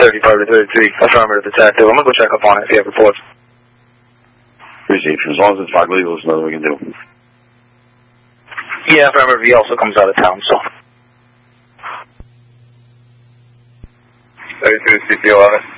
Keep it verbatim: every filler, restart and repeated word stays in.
thirty-five to thirty-three, affirmative detective. I'm going to go check up on it if you have reports. Received. As long as it's not legal, there's nothing we can do. Yeah, affirmative. He also comes out of town, so. thirty-two, C P eleven.